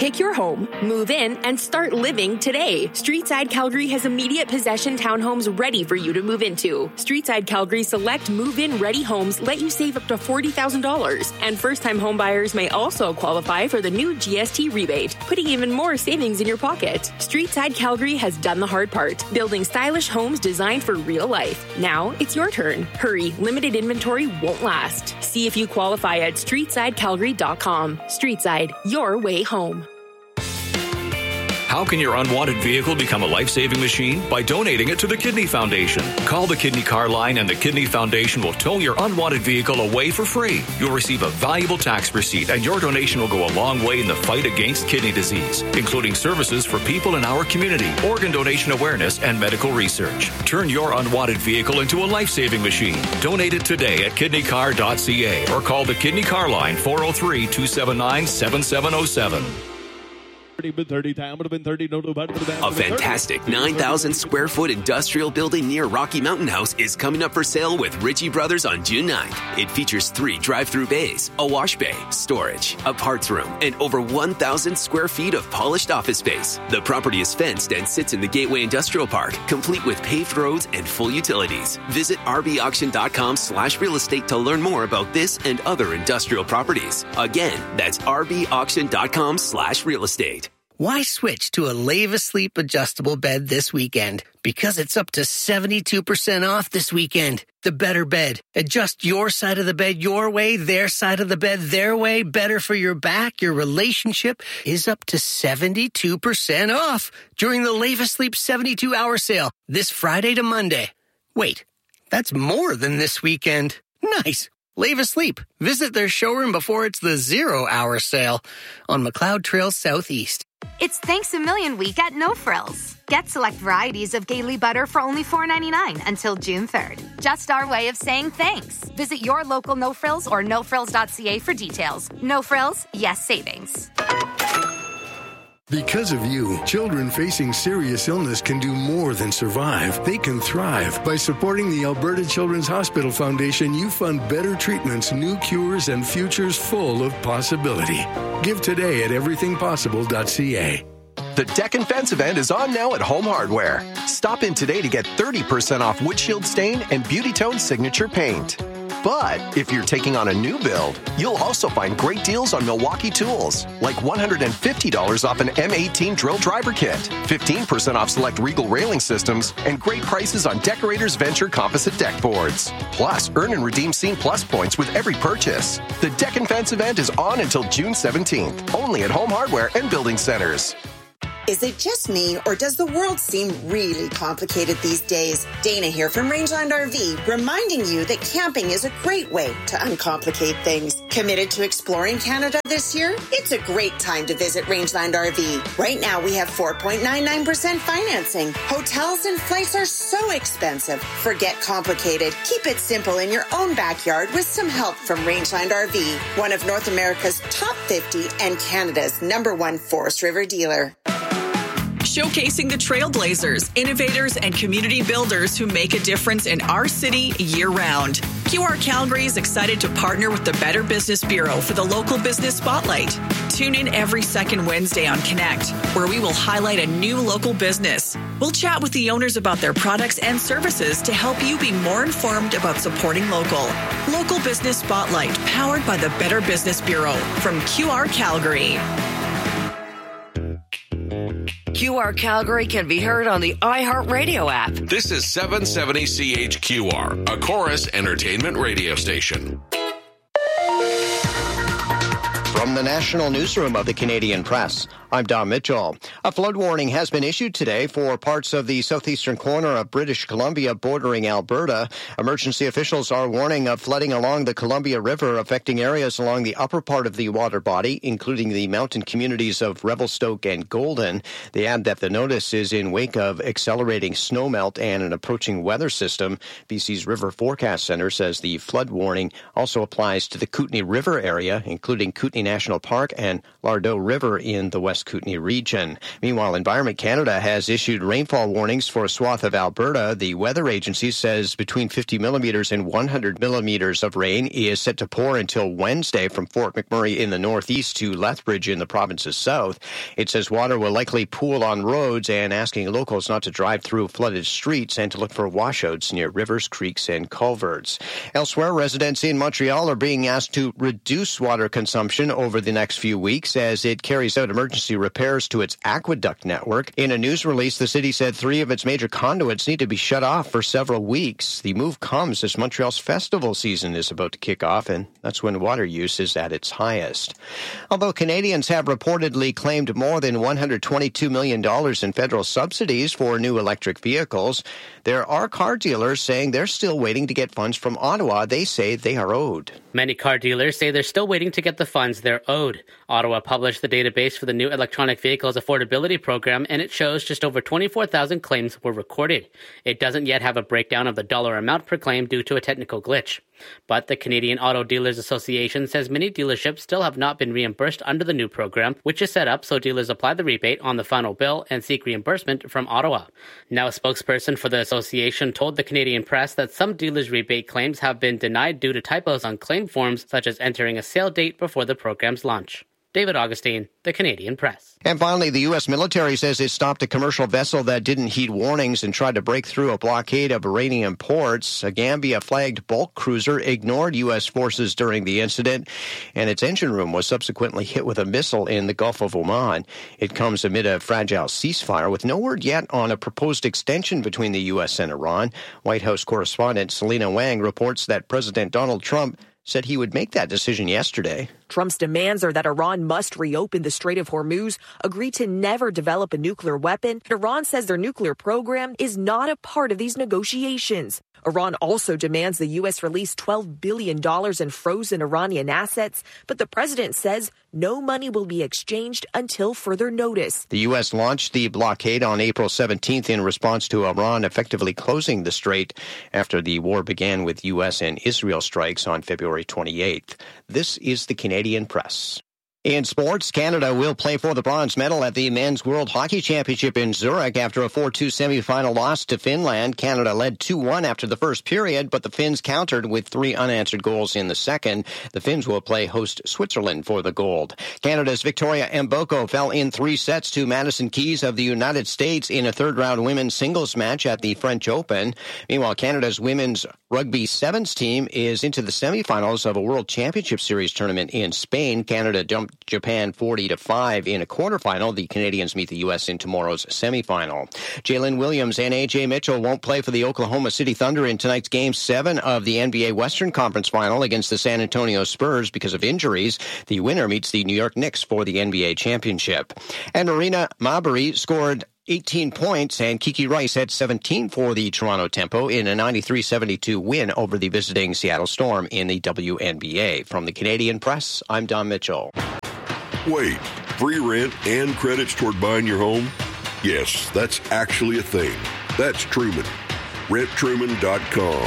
Pick your home, move in, and start living today. Streetside Calgary has immediate possession townhomes ready for you to move into. Streetside Calgary Select Move-In Ready Homes let you save up to $40,000. And first-time homebuyers may also qualify for the new GST rebate, putting even more savings in your pocket. Streetside Calgary has done the hard part, building stylish homes designed for real life. Now it's your turn. Hurry, limited inventory won't last. See if you qualify at streetsidecalgary.com. Streetside, your way home. How can your unwanted vehicle become a life-saving machine? By donating it to the Kidney Foundation. Call the Kidney Car Line and the Kidney Foundation will tow your unwanted vehicle away for free. You'll receive a valuable tax receipt and your donation will go a long way in the fight against kidney disease, including services for people in our community, organ donation awareness, and medical research. Turn your unwanted vehicle into a life-saving machine. Donate it today at kidneycar.ca or call the Kidney Car Line 403-279-7707. A fantastic 9,000 square foot industrial building near Rocky Mountain House is coming up for sale with Ritchie Brothers on June 9th. It features 3 drive-through bays, a wash bay, storage, a parts room, and over 1,000 square feet of polished office space. The property is fenced and sits in the Gateway Industrial Park, complete with paved roads and full utilities. Visit rbauction.com/real estate to learn more about this and other industrial properties. Again, that's rbauction.com/real estate. Why switch to a Lave Asleep adjustable bed this weekend? Because it's up to 72% off this weekend. The better bed. Adjust your side of the bed your way, their side of the bed their way. Better for your back, your relationship is up to 72% off during the Lave Asleep 72-hour sale this Friday to Monday. Wait, that's more than this weekend. Nice. Lave Asleep. Visit their showroom before it's the 0-hour sale on McLeod Trail Southeast. It's Thanks a Million week at No Frills. Get select varieties of Gailey butter for only $4.99 until June 3rd. Just our way of saying thanks. Visit your local No Frills or nofrills.ca for details. No Frills, yes savings. Because of you, children facing serious illness can do more than survive. They can thrive. By supporting the Alberta Children's Hospital Foundation, you fund better treatments, new cures, and futures full of possibility. Give today at everythingpossible.ca. The Deck and Fence event is on now at Home Hardware. Stop in today to get 30% off Windshield Stain and Beauty Tone Signature Paint. But if you're taking on a new build, you'll also find great deals on Milwaukee tools, like $150 off an M18 drill driver kit, 15% off select Regal railing systems, and great prices on Decorators Venture composite deck boards. Plus, earn and redeem Scene Plus points with every purchase. The Deck and Fence event is on until June 17th, only at Home Hardware and Building Centers. Is it just me, or does the world seem really complicated these days? Dana here from Rangeland RV, reminding you that camping is a great way to uncomplicate things. Committed to exploring Canada this year? It's a great time to visit Rangeland RV. Right now, we have 4.99% financing. Hotels and flights are so expensive. Forget complicated. Keep it simple in your own backyard with some help from Rangeland RV, one of North America's top 50 and Canada's #1 Forest River dealer. Showcasing the trailblazers, innovators, and community builders who make a difference in our city year-round. QR Calgary is excited to partner with the Better Business Bureau for the Local Business Spotlight. Tune in every second Wednesday on Connect, where we will highlight a new local business. We'll chat with the owners about their products and services to help you be more informed about supporting local. Local Business Spotlight, powered by the Better Business Bureau from QR Calgary. QR Calgary can be heard on the iHeartRadio app. This is 770 CHQR, a Chorus Entertainment radio station. From the National Newsroom of the Canadian Press, I'm Don Mitchell. A flood warning has been issued today for parts of the southeastern corner of British Columbia bordering Alberta. Emergency officials are warning of flooding along the Columbia River, affecting areas along the upper part of the water body, including the mountain communities of Revelstoke and Golden. They add that the notice is in wake of accelerating snowmelt and an approaching weather system. BC's River Forecast Center says the flood warning also applies to the Kootenay River area, including Kootenay National Park and Lardo River in the West Kootenay region. Meanwhile, Environment Canada has issued rainfall warnings for a swath of Alberta. The weather agency says between 50 millimeters and 100 millimeters of rain is set to pour until Wednesday from Fort McMurray in the northeast to Lethbridge in the province's south. It says water will likely pool on roads and asking locals not to drive through flooded streets and to look for washouts near rivers, creeks, and culverts. Elsewhere, residents in Montreal are being asked to reduce water consumption over the next few weeks as it carries out emergency repairs to its aqueduct network. In a news release, the city said 3 of its major conduits need to be shut off for several weeks. The move comes as Montreal's festival season is about to kick off, and that's when water use is at its highest. Although Canadians have reportedly claimed more than $122 million in federal subsidies for new electric vehicles, there are car dealers saying they're still waiting to get funds from Ottawa they say they are owed. Many car dealers say they're still waiting to get the funds they're owed. Ottawa published the database for the new electronic vehicles affordability program, and it shows just over 24,000 claims were recorded. It doesn't yet have a breakdown of the dollar amount per claim due to a technical glitch. But the Canadian Auto Dealers Association says many dealerships still have not been reimbursed under the new program, which is set up so dealers apply the rebate on the final bill and seek reimbursement from Ottawa. Now, a spokesperson for the association told the Canadian Press that some dealers' rebate claims have been denied due to typos on claim forms, such as entering a sale date before the program's launch. David Augustine, the Canadian Press. And finally, the U.S. military says it stopped a commercial vessel that didn't heed warnings and tried to break through a blockade of Iranian ports. A Gambia-flagged bulk cruiser ignored U.S. forces during the incident, and its engine room was subsequently hit with a missile in the Gulf of Oman. It comes amid a fragile ceasefire with no word yet on a proposed extension between the U.S. and Iran. White House correspondent Selena Wang reports that President Donald Trump said he would make that decision yesterday. Trump's demands are that Iran must reopen the Strait of Hormuz, agree to never develop a nuclear weapon. Iran says their nuclear program is not a part of these negotiations. Iran also demands the U.S. release $12 billion in frozen Iranian assets, but the president says no money will be exchanged until further notice. The U.S. launched the blockade on April 17th in response to Iran effectively closing the strait after the war began with U.S. and Israel strikes on February 28th. This is the Canadian Press. In sports, Canada will play for the bronze medal at the Men's World Hockey Championship in Zurich after a 4-2 semifinal loss to Finland. Canada led 2-1 after the first period, but the Finns countered with 3 unanswered goals in the second. The Finns will play host Switzerland for the gold. Canada's Victoria Mboko fell in 3 sets to Madison Keys of the United States in a third-round women's singles match at the French Open. Meanwhile, Canada's women's rugby sevens team is into the semifinals of a World Championship Series tournament in Spain. Canada jumped Japan 40-5 in a quarterfinal. The Canadians meet the U.S. in tomorrow's semifinal. Jalen Williams and A.J. Mitchell won't play for the Oklahoma City Thunder in tonight's Game 7 of the NBA Western Conference Final against the San Antonio Spurs because of injuries. The winner meets the New York Knicks for the NBA championship. And Marina Mabury scored 18 points, and Kiki Rice had 17 for the Toronto Tempo in a 93-72 win over the visiting Seattle Storm in the WNBA. From the Canadian Press, I'm Don Mitchell. Wait, free rent and credits toward buying your home? Yes, that's actually a thing. That's Truman. RentTruman.com.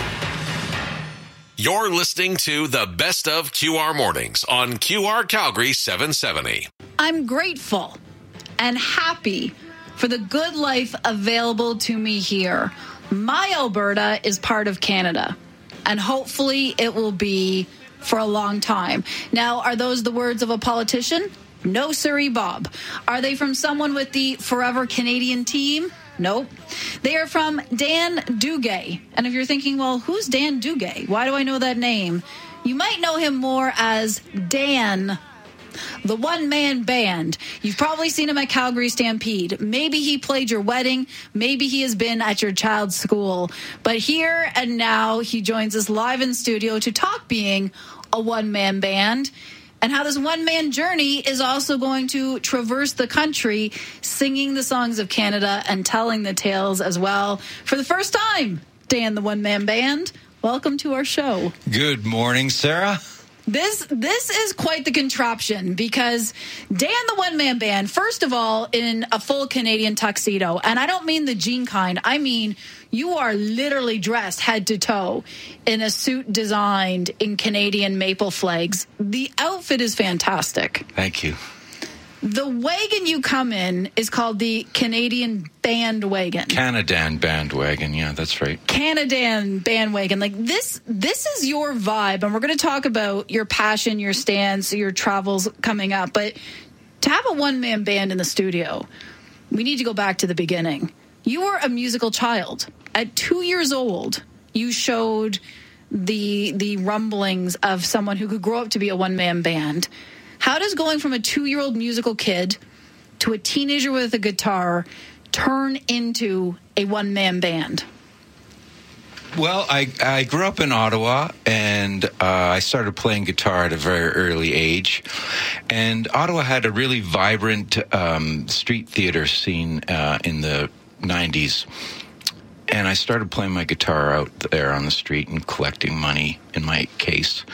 You're listening to the Best of QR Mornings on QR Calgary 770. I'm grateful and happy for the good life available to me here. My Alberta is part of Canada, and hopefully it will be for a long time. Now, are those the words of a politician? No, sirree, Bob. Are they from someone with the Forever Canadian team? Nope. They are from Dan Duguay. And if you're thinking, well, who's Dan Duguay? Why do I know that name? You might know him more as Dan, the one-man band. You've probably seen him at Calgary Stampede. Maybe he played your wedding. Maybe he has been at your child's school. But here and now, he joins us live in studio to talk being a one-man band and how this one-man journey is also going to traverse the country, singing the songs of Canada and telling the tales as well. For the first time, Dan, the one-man band, welcome to our show. Good morning, Sarah. This is quite the contraption because Dan the one-man band, first of all, in a full Canadian tuxedo, and I don't mean the jean kind, I mean you are literally dressed head to toe in a suit designed in Canadian maple flags. The outfit is fantastic. Thank you. The wagon you come in is called the Canadian Bandwagon. Canadan Bandwagon, yeah, that's right. Canadan Bandwagon. Like this is your vibe, and we're going to talk about your passion, your stance, your travels coming up. But to have a one-man band in the studio, we need to go back to the beginning. You were a musical child. At 2 years old, you showed the rumblings of someone who could grow up to be a one-man band. How does going from a 2-year-old musical kid to a teenager with a guitar turn into a one-man band? Well, I grew up in Ottawa, and I started playing guitar at a very early age. And Ottawa had a really vibrant street theater scene in the 90s. And I started playing my guitar out there on the street and collecting money in my case.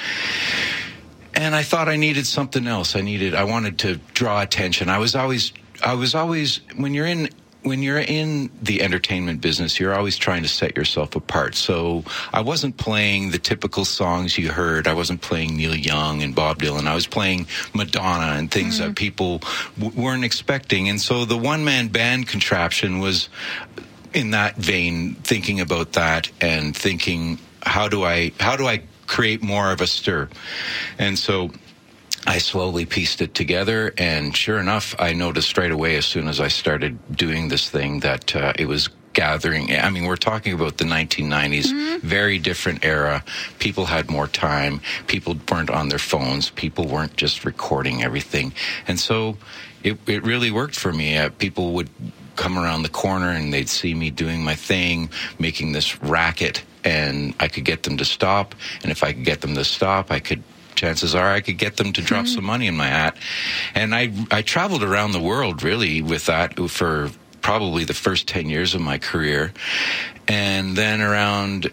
And I thought I needed something else. I wanted to draw attention. I was always when you're in the entertainment business, you're always trying to set yourself apart. So I wasn't playing the typical songs you heard. I wasn't playing Neil Young and Bob Dylan. I was playing Madonna and things that people weren't expecting. And so the one-man band contraption was in that vein, thinking about that and thinking, how do I create more of a stir? And so I slowly pieced it together, and sure enough, I noticed right away as soon as I started doing this thing that it was gathering. I mean, we're talking about the 1990s, very different era. People had more time. People weren't on their phones. People weren't just recording everything. And so it really worked for me. People would come around the corner and they'd see me doing my thing, making this racket, and I could get them to stop. And if I could get them to stop, chances are I could get them to drop some money in my hat. And I traveled around the world really with that for probably the first 10 years of my career. And then around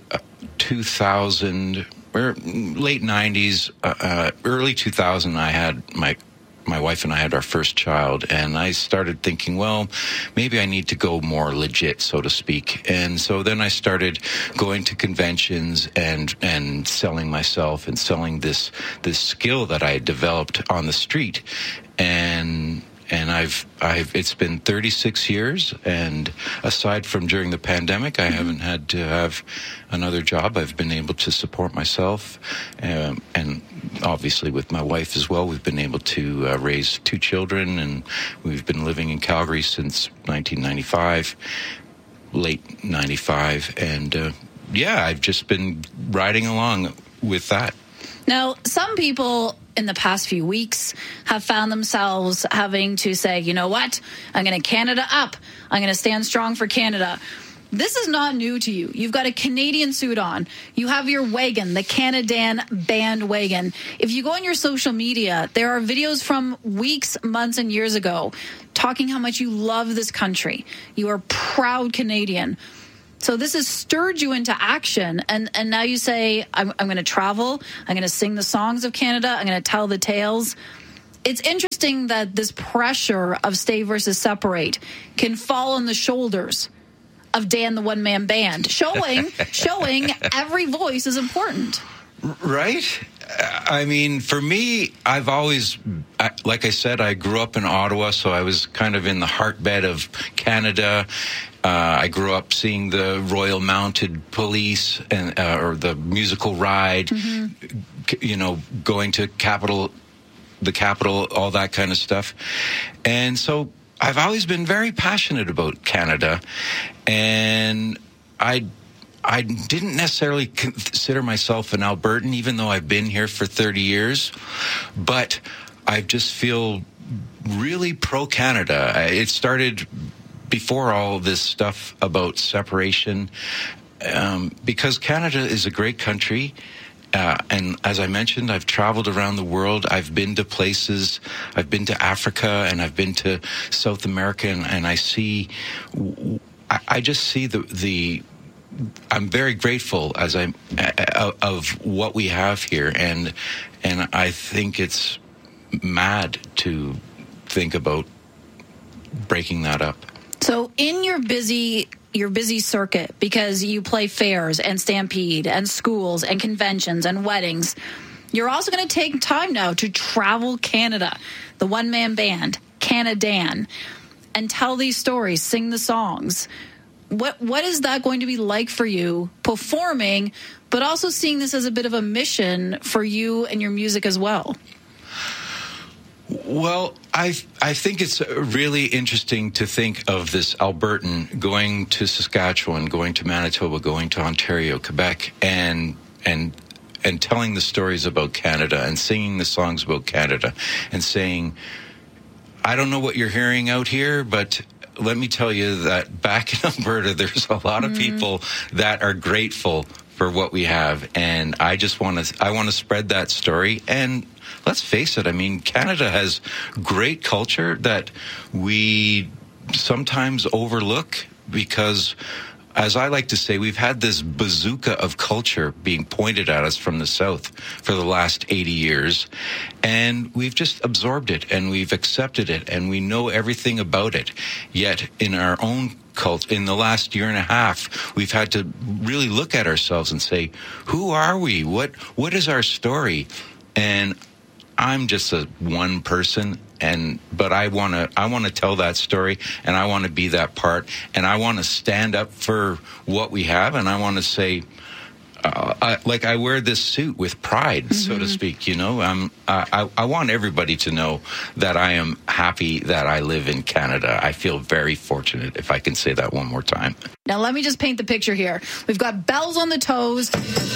2000, or late 90s, early 2000, I had my wife and I had our first child, and I started thinking, well, maybe I need to go more legit, so to speak. And so then I started going to conventions and selling myself and selling this skill that I had developed on the street. And it's been 36 years, and aside from during the pandemic, I haven't had to have another job. I've been able to support myself, and obviously with my wife as well. We've been able to raise 2 children, and we've been living in Calgary since 1995, late 95, and I've just been riding along with that. Now, some people in the past few weeks have found themselves having to say, you know what, I'm going to Canada up. I'm going to stand strong for Canada. This is not new to you. You've got a Canadian suit on. You have your wagon, the Canadan Bandwagon. If you go on your social media, there are videos from weeks, months, and years ago talking how much you love this country. You are proud Canadian. So this has stirred you into action, and now you say, I'm going to travel, I'm going to sing the songs of Canada, I'm going to tell the tales. It's interesting that this pressure of stay versus separate can fall on the shoulders of Dan the one-man band, showing every voice is important. Right? I mean, for me, I've always, like I said, I grew up in Ottawa, so I was kind of in the heartbed of Canada. I grew up seeing the Royal Mounted Police and or the musical ride, going to the Capitol, all that kind of stuff. And so I've always been very passionate about Canada, and I didn't necessarily consider myself an Albertan, even though I've been here for 30 years, but I just feel really pro-Canada. It started before all this stuff about separation, because Canada is a great country. And as I mentioned, I've traveled around the world. I've been to places. I've been to Africa, and I've been to South America, and I just see the I'm very grateful of what we have here, and I think it's mad to think about breaking that up. So in your busy circuit, because you play fairs and Stampede and schools and conventions and weddings, you're also going to take time now to travel Canada, the one-man band, Canadan, and tell these stories, sing the songs. What is that going to be like for you performing, but also seeing this as a bit of a mission for you and your music as well? Well, I think it's really interesting to think of this Albertan going to Saskatchewan, going to Manitoba, going to Ontario, Quebec, and telling the stories about Canada and singing the songs about Canada and saying, I don't know what you're hearing out here, but let me tell you that back in Alberta, there's a lot of people that are grateful for what we have, and I want to spread that story. And let's face it, I mean, Canada has great culture that we sometimes overlook because, as I like to say, we've had this bazooka of culture being pointed at us from the South for the last 80 years, and we've just absorbed it, and we've accepted it, and we know everything about it. Yet, in our own cult, in the last year and a half, we've had to really look at ourselves and say, who are we? What is our story? And I'm just one person, but I want to tell that story, and I want to be that part, and I want to stand up for what we have, and I want to say, I wear this suit with pride, so to speak. You know, I want everybody to know that I am happy that I live in Canada. I feel very fortunate, if I can say that one more time. Now, let me just paint the picture here. We've got bells on the toes,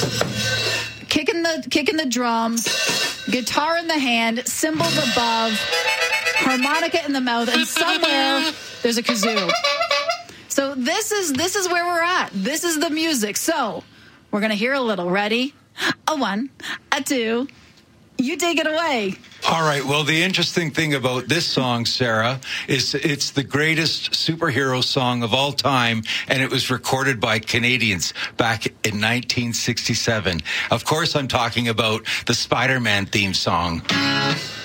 kicking the drum, guitar in the hand, cymbals above, harmonica in the mouth, and somewhere there's a kazoo. So this is where we're at. This is the music. So we're going to hear a little. Ready? A 1, a 2. You take it away. All right. Well, the interesting thing about this song, Sarah, is it's the greatest superhero song of all time, and it was recorded by Canadians back in 1967. Of course, I'm talking about the Spider-Man theme song.